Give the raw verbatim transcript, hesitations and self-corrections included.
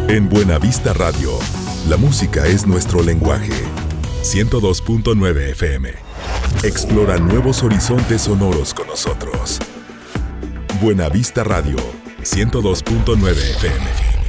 En Buenavista Radio, la música es nuestro lenguaje. ciento dos punto nueve F M. Explora nuevos horizontes sonoros con nosotros. Buenavista Radio, ciento dos punto nueve F M.